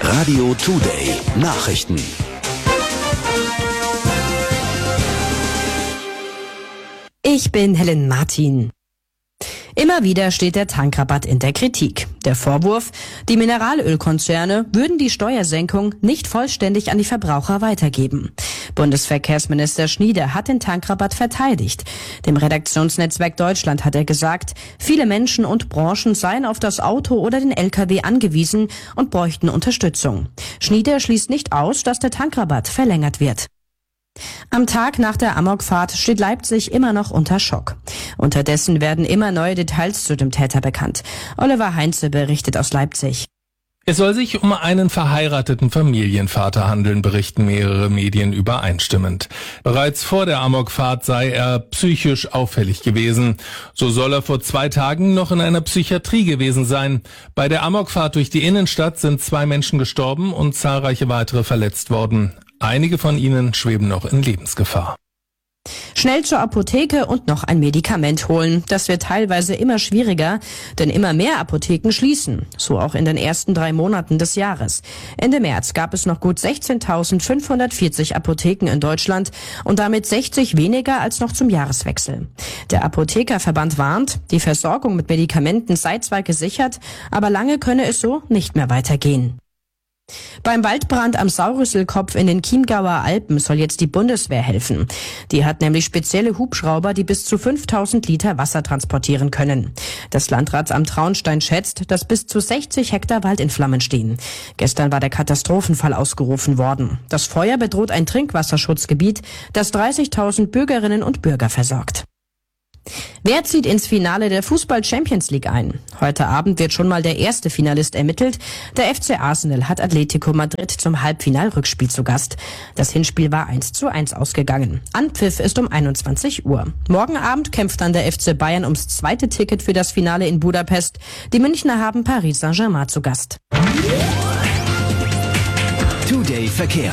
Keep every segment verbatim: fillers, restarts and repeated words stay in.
Radio Today Nachrichten. Ich bin Helen Martin. Immer wieder steht der Tankrabatt in der Kritik. Der Vorwurf, die Mineralölkonzerne würden die Steuersenkung nicht vollständig an die Verbraucher weitergeben. Bundesverkehrsminister Schnieder hat den Tankrabatt verteidigt. Dem Redaktionsnetzwerk Deutschland hat er gesagt, viele Menschen und Branchen seien auf das Auto oder den L K W angewiesen und bräuchten Unterstützung. Schnieder schließt nicht aus, dass der Tankrabatt verlängert wird. Am Tag nach der Amokfahrt steht Leipzig immer noch unter Schock. Unterdessen werden immer neue Details zu dem Täter bekannt. Oliver Heinze berichtet aus Leipzig. Es soll sich um einen verheirateten Familienvater handeln, berichten mehrere Medien übereinstimmend. Bereits vor der Amokfahrt sei er psychisch auffällig gewesen. So soll er vor zwei Tagen noch in einer Psychiatrie gewesen sein. Bei der Amokfahrt durch die Innenstadt sind zwei Menschen gestorben und zahlreiche weitere verletzt worden. Einige von ihnen schweben noch in Lebensgefahr. Schnell zur Apotheke und noch ein Medikament holen. Das wird teilweise immer schwieriger, denn immer mehr Apotheken schließen. So auch in den ersten drei Monaten des Jahres. Ende März gab es noch gut sechzehntausendfünfhundertvierzig Apotheken in Deutschland und damit sechzig weniger als noch zum Jahreswechsel. Der Apothekerverband warnt, die Versorgung mit Medikamenten sei zwar gesichert, aber lange könne es so nicht mehr weitergehen. Beim Waldbrand am Saurüsselkopf in den Chiemgauer Alpen soll jetzt die Bundeswehr helfen. Die hat nämlich spezielle Hubschrauber, die bis zu fünftausend Liter Wasser transportieren können. Das Landratsamt Traunstein schätzt, dass bis zu sechzig Hektar Wald in Flammen stehen. Gestern war der Katastrophenfall ausgerufen worden. Das Feuer bedroht ein Trinkwasserschutzgebiet, das dreißigtausend Bürgerinnen und Bürger versorgt. Wer zieht ins Finale der Fußball-Champions League ein? Heute Abend wird schon mal der erste Finalist ermittelt. Der F C Arsenal hat Atletico Madrid zum Halbfinalrückspiel zu Gast. Das Hinspiel war eins zu eins ausgegangen. Anpfiff ist um einundzwanzig Uhr. Morgen Abend kämpft dann der F C Bayern ums zweite Ticket für das Finale in Budapest. Die Münchner haben Paris Saint-Germain zu Gast. Today Verkehr.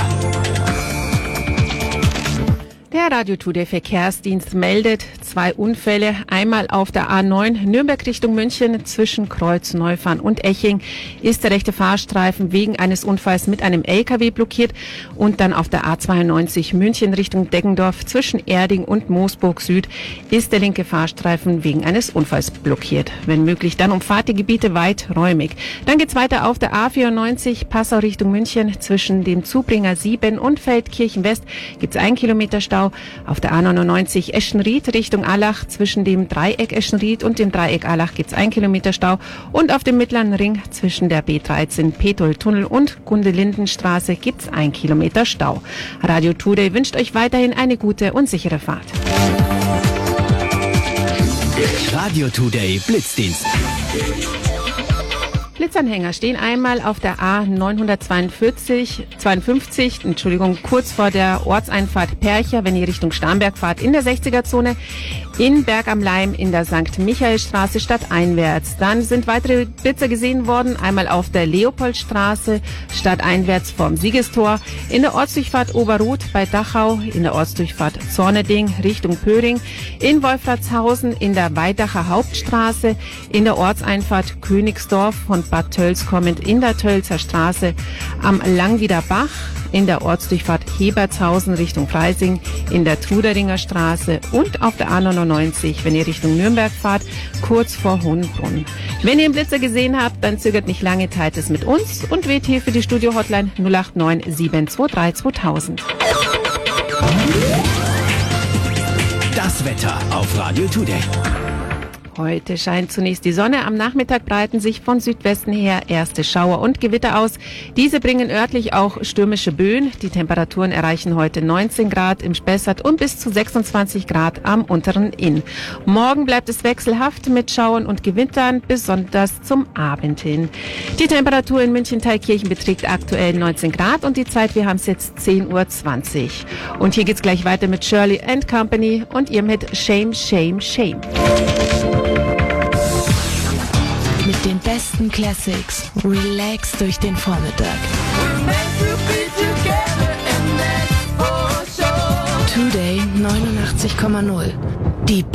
Der Radio Today Verkehrsdienst meldet zwei Unfälle. Einmal auf der A neun Nürnberg Richtung München zwischen Kreuz Neufahren und Eching ist der rechte Fahrstreifen wegen eines Unfalls mit einem L K W blockiert. Und dann auf der A zweiundneunzig München Richtung Deggendorf zwischen Erding und Moosburg Süd ist der linke Fahrstreifen wegen eines Unfalls blockiert. Wenn möglich, dann umfahrt die Gebiete weiträumig. Dann geht's weiter auf der A vierundneunzig Passau Richtung München zwischen dem Zubringer sieben und Feldkirchen West gibt's ein Kilometer Stau. Auf der A neunundneunzig Eschenried Richtung Allach zwischen dem Dreieck Eschenried und dem Dreieck Allach gibt's ein Kilometer Stau. Und auf dem Mittleren Ring zwischen der B dreizehn Petol-Tunnel und Gundelindenstraße gibt's ein Kilometer Stau. Radio Today wünscht euch weiterhin eine gute und sichere Fahrt. Radio Today Blitzdienst. Blitzanhänger stehen einmal auf der A neunhundertzweiundvierzig, zweiundfünfzig, Entschuldigung, kurz vor der Ortseinfahrt Percha, wenn ihr Richtung Starnberg fahrt, in der sechziger-Zone. In Berg am Laim in der Sankt Michaelstraße stadteinwärts. Dann sind weitere Blitzer gesehen worden, einmal auf der Leopoldstraße stadteinwärts vom Siegestor, in der Ortsdurchfahrt Oberroth bei Dachau, in der Ortsdurchfahrt Zorneding Richtung Pöring, in Wolfratshausen in der Weidacher Hauptstraße, in der Ortseinfahrt Königsdorf von Bad Tölz kommend in der Tölzer Straße, am Langwieder Bach, in der Ortsdurchfahrt Hebertshausen Richtung Freising, in der Truderinger Straße und auf der A neunundneunzig, wenn ihr Richtung Nürnberg fahrt, kurz vor Hohenbrunn. Wenn ihr einen Blitzer gesehen habt, dann zögert nicht lange, teilt es mit uns und wählt hier für die Studio-Hotline null acht neun sieben zwei drei zweitausend. Das Wetter auf Radio Today. Heute scheint zunächst die Sonne. Am Nachmittag breiten sich von Südwesten her erste Schauer und Gewitter aus. Diese bringen örtlich auch stürmische Böen. Die Temperaturen erreichen heute neunzehn Grad im Spessart und bis zu sechsundzwanzig Grad am unteren Inn. Morgen bleibt es wechselhaft mit Schauern und Gewittern, besonders zum Abend hin. Die Temperatur in München-Thalkirchen beträgt aktuell neunzehn Grad und die Zeit, wir haben es jetzt zehn Uhr zwanzig. Und hier geht's gleich weiter mit Shirley and Company und ihr mit Shame, Shame, Shame. Mit den besten Classics. Relax durch den Vormittag. Today neunundachtzig Komma null. Die